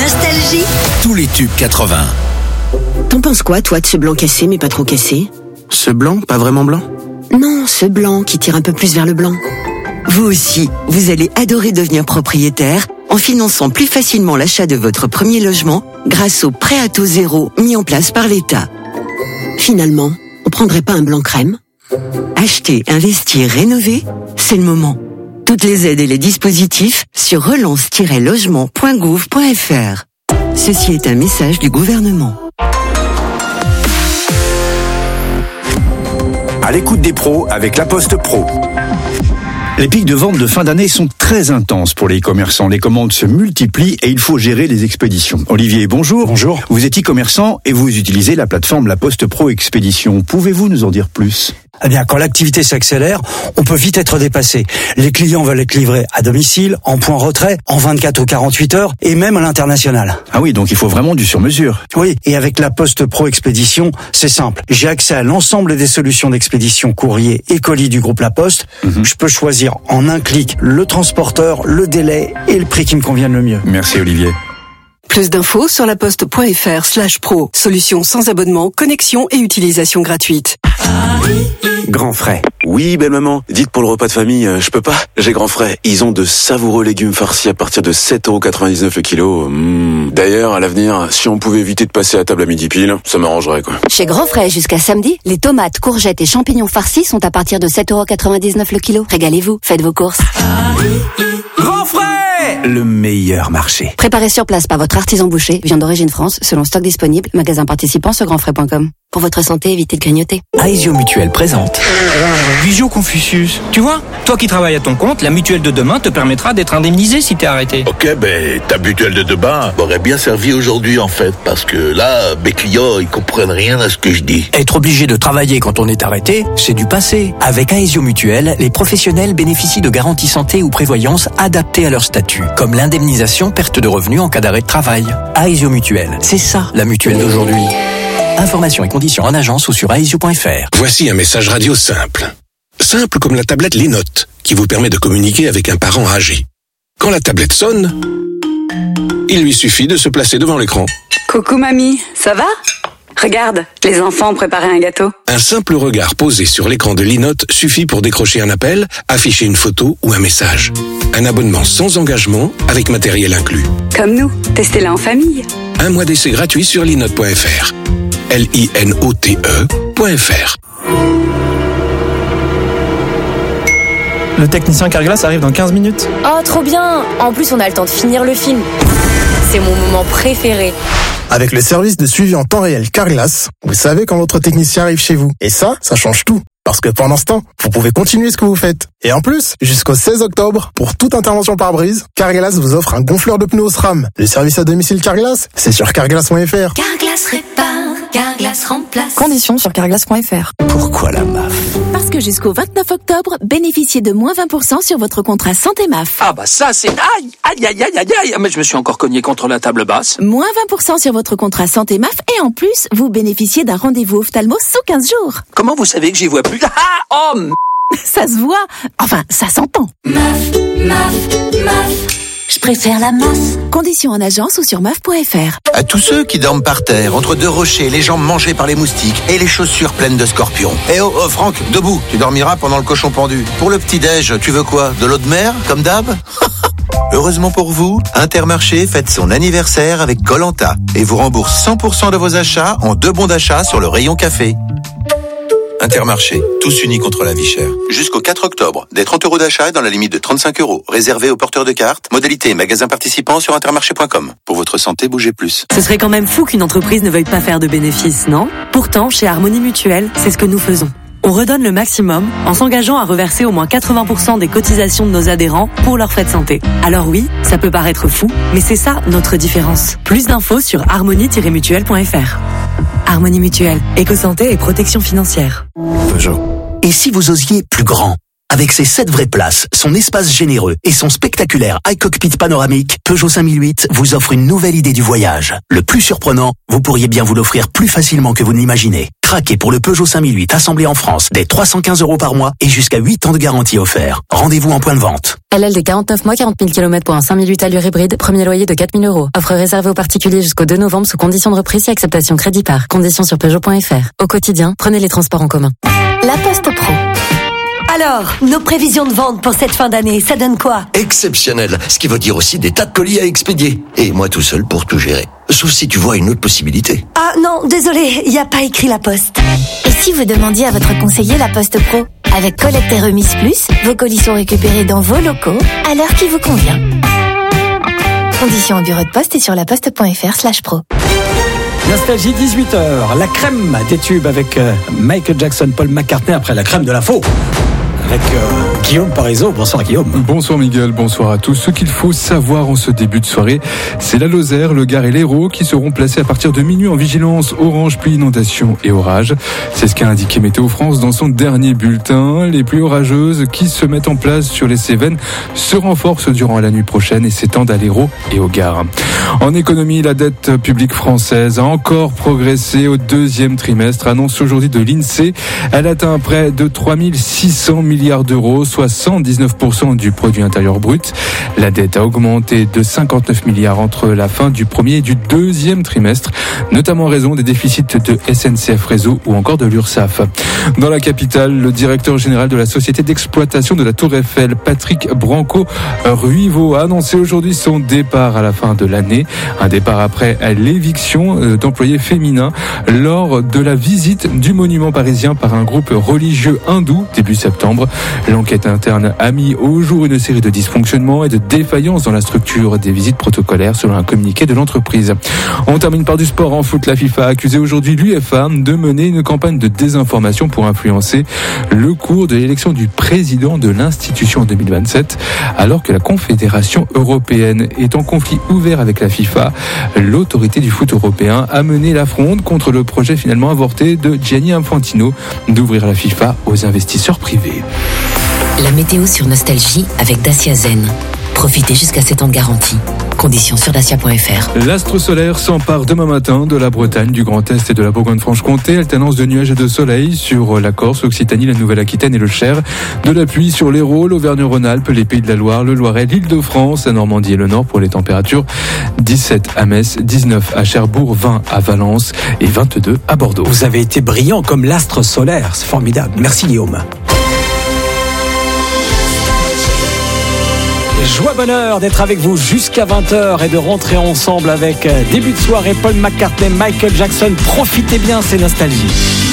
Nostalgie. Tous les tubes 80. T'en penses quoi, toi, de ce blanc cassé, mais pas trop cassé? Ce blanc, pas vraiment blanc? Non, ce blanc qui tire un peu plus vers le blanc. Vous aussi, vous allez adorer devenir propriétaire en finançant plus facilement l'achat de votre premier logement grâce au prêt à taux zéro mis en place par l'État. Finalement, on prendrait pas un blanc crème? Acheter, investir, rénover, c'est le moment. Toutes les aides et les dispositifs sur relance-logement.gouv.fr. Ceci est un message du gouvernement. À l'écoute des pros avec La Poste Pro. Les pics de vente de fin d'année sont très intenses pour les commerçants. Les commandes se multiplient et il faut gérer les expéditions. Olivier, bonjour. Bonjour. Vous êtes e-commerçant et vous utilisez la plateforme La Poste Pro Expédition. Pouvez-vous nous en dire plus ? Eh bien, quand l'activité s'accélère, on peut vite être dépassé. Les clients veulent être livrés à domicile, en point retrait, en 24 ou 48 heures, et même à l'international. Ah oui, donc il faut vraiment du sur-mesure. Oui, et avec la Poste Pro Expédition, c'est simple. J'ai accès à l'ensemble des solutions d'expédition courrier et colis du groupe La Poste. Je peux choisir en un clic le transporteur, le délai et le prix qui me convienne le mieux. Merci Olivier. Plus d'infos sur laposte.fr/pro. Solution sans abonnement, connexion et utilisation gratuite. Grand Frais. Oui, belle maman. Dites pour le repas de famille, je peux pas. J'ai Grand Frais. Ils ont de savoureux légumes farcis à partir de 7,99€ le kilo. D'ailleurs, à l'avenir, si on pouvait éviter de passer à table à midi pile, ça m'arrangerait, quoi. Chez Grand Frais, jusqu'à samedi, les tomates, courgettes et champignons farcis sont à partir de 7,99€ le kilo. Régalez-vous, faites vos courses. Grand Frais, le meilleur marché. Préparé sur place par votre artisan boucher, viande d'origine France, selon stock disponible, magasin participant sur grandfrais.com. Pour votre santé, évitez de grignoter. Aesio Mutuelle présente. Visio Confucius. Tu vois, toi qui travailles à ton compte, la mutuelle de demain te permettra d'être indemnisé si t'es arrêté. Ok, ta mutuelle de demain m'aurait bien servi aujourd'hui en fait, parce que là, mes clients, ils comprennent rien à ce que je dis. Être obligé de travailler quand on est arrêté, c'est du passé. Avec Aesio Mutuelle, les professionnels bénéficient de garanties santé ou prévoyance adaptées à leur statut, comme l'indemnisation perte de revenus en cas d'arrêt de travail. Aesio Mutuelle, c'est ça la mutuelle d'aujourd'hui. Informations et conditions en agence ou sur aesio.fr. Voici un message radio simple. Simple comme la tablette Linote, qui vous permet de communiquer avec un parent âgé. Quand la tablette sonne, il lui suffit de se placer devant l'écran. Coucou mamie, ça va ? Regarde, les enfants ont préparé un gâteau. Un simple regard posé sur l'écran de Linote suffit pour décrocher un appel, afficher une photo ou un message. Un abonnement sans engagement avec matériel inclus. Comme nous, testez-la en famille. 1 mois d'essai gratuit sur linote.fr. LINOTE.fr. Le technicien Carglass arrive dans 15 minutes. Oh, trop bien! En plus, on a le temps de finir le film. C'est mon moment préféré. Avec le service de suivi en temps réel Carglass, vous savez quand votre technicien arrive chez vous. Et ça change tout. Parce que pendant ce temps, vous pouvez continuer ce que vous faites. Et en plus, jusqu'au 16 octobre, pour toute intervention pare-brise, Carglass vous offre un gonfleur de pneus SRAM. Le service à domicile Carglass, c'est sur carglass.fr. Carglass répare, Carglass remplace. Conditions sur carglass.fr. Pourquoi la MAF ? Parce que jusqu'au 29 octobre, bénéficiez de moins 20% sur votre contrat santé MAF. Ah bah ça c'est... Aïe, aïe, aïe, aïe, aïe, aïe. Mais je me suis encore cogné contre la table basse. Moins 20% sur votre contrat santé MAF et en plus, vous bénéficiez d'un rendez-vous ophtalmo sous 15 jours. Comment vous savez que j'y vois plus? Ah, oh, ça se voit. Enfin, ça s'entend. MAF, MAF, MAF. Je préfère la masse. Conditions en agence ou sur maf.fr. À tous ceux qui dorment par terre, entre deux rochers, les jambes mangées par les moustiques et les chaussures pleines de scorpions. Eh oh, Franck, debout, tu dormiras pendant le cochon pendu. Pour le petit-déj, tu veux quoi? De l'eau de mer, comme d'hab? Heureusement pour vous, Intermarché fête son anniversaire avec Koh-Lanta et vous rembourse 100% de vos achats en 2 bons d'achat sur le rayon café. Intermarché, tous unis contre la vie chère. Jusqu'au 4 octobre, des 30 € d'achat dans la limite de 35 €, réservés aux porteurs de cartes. Modalité magasin participant sur intermarché.com. Pour votre santé, bougez plus. Ce serait quand même fou qu'une entreprise ne veuille pas faire de bénéfices, non ? Pourtant, chez Harmonie Mutuelle, c'est ce que nous faisons. On redonne le maximum en s'engageant à reverser au moins 80% des cotisations de nos adhérents pour leurs frais de santé. Alors oui, ça peut paraître fou, mais c'est ça notre différence. Plus d'infos sur harmonie-mutuelle.fr. Harmonie Mutuelle, éco-santé et protection financière. Peugeot. Et si vous osiez plus grand ? Avec ses 7 vraies places, son espace généreux et son spectaculaire iCockpit panoramique, Peugeot 5008 vous offre une nouvelle idée du voyage. Le plus surprenant, vous pourriez bien vous l'offrir plus facilement que vous ne l'imaginez. Craquez pour le Peugeot 5008 assemblé en France, dès 315 € par mois et jusqu'à 8 ans de garantie offert. Rendez-vous en point de vente. LL des 49 mois, 40 000 km pour un 5008 allure hybride, premier loyer de 4 000 €. Offre réservée aux particuliers jusqu'au 2 novembre sous condition de reprise et acceptation crédit par. Conditions sur Peugeot.fr. Au quotidien, prenez les transports en commun. La Poste Pro. Alors, nos prévisions de vente pour cette fin d'année, ça donne quoi? Exceptionnel, ce qui veut dire aussi des tas de colis à expédier. Et moi tout seul pour tout gérer. Sauf si tu vois une autre possibilité. Ah non, désolé, il n'y a pas écrit La Poste. Et si vous demandiez à votre conseiller La Poste Pro? Avec collecte et remise plus, vos colis sont récupérés dans vos locaux à l'heure qui vous convient. Conditions au bureau de poste et sur laposte.fr/pro. Nostalgie 18h, la crème des tubes avec Michael Jackson, Paul McCartney après la crème de l'info. Avec Guillaume Parisot. Bonsoir Guillaume. Bonsoir Miguel, bonsoir à tous. Ce qu'il faut savoir en ce début de soirée, c'est la Lozère, le Gard et l'Hérault qui seront placés à partir de minuit en vigilance orange puis inondation et orage. C'est ce qu'a indiqué Météo France dans son dernier bulletin. Les pluies orageuses qui se mettent en place sur les Cévennes se renforcent durant la nuit prochaine et s'étendent à l'Hérault et au Gard. En économie, la dette publique française a encore progressé au deuxième trimestre, annonce aujourd'hui de l'INSEE. Elle atteint près de 3 600 milliards d'euros, soit 119% du produit intérieur brut. La dette a augmenté de 59 milliards entre la fin du premier et du deuxième trimestre, notamment en raison des déficits de SNCF Réseau ou encore de l'URSSAF. Dans la capitale, le directeur général de la société d'exploitation de la Tour Eiffel, Patrick Branco-Ruivo, a annoncé aujourd'hui son départ à la fin de l'année. Un départ après l'éviction d'employés féminins lors de la visite du monument parisien par un groupe religieux hindou début septembre. L'enquête interne a mis au jour une série de dysfonctionnements et de défaillances dans la structure des visites protocolaires selon un communiqué de l'entreprise. On termine par du sport en foot. La FIFA a accusé aujourd'hui l'UEFA de mener une campagne de désinformation pour influencer le cours de l'élection du président de l'institution en 2027. Alors que la Confédération européenne est en conflit ouvert avec la FIFA, l'autorité du foot européen a mené la fronde contre le projet finalement avorté de Gianni Infantino d'ouvrir la FIFA aux investisseurs privés. La météo sur Nostalgie avec Dacia Zen. Profitez jusqu'à 7 ans de garantie. Conditions sur dacia.fr. L'astre solaire s'empare demain matin de la Bretagne, du Grand Est et de la Bourgogne-Franche-Comté. Alternance de nuages et de soleil sur la Corse, l'Occitanie, la Nouvelle-Aquitaine et le Cher. De la pluie sur l'Hérault, l'Auvergne-Rhône-Alpes, les Pays de la Loire, le Loiret, l'Île-de-France, la Normandie et le Nord pour les températures. 17 à Metz, 19 à Cherbourg, 20 à Valence et 22 à Bordeaux. Vous avez été brillant comme l'astre solaire. C'est formidable. Merci Guillaume. Joie bonheur d'être avec vous jusqu'à 20h et de rentrer ensemble avec début de soirée Paul McCartney, Michael Jackson. Profitez bien, c'est Nostalgie.